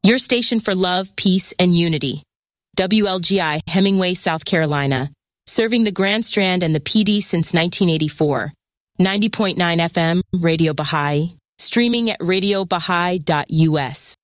Your station for love, peace, and unity. WLGI, Hemingway, South Carolina. Serving the Grand Strand and the PD since 1984. 90.9 FM, Radio Baha'i. Streaming at radiobaha'i.us.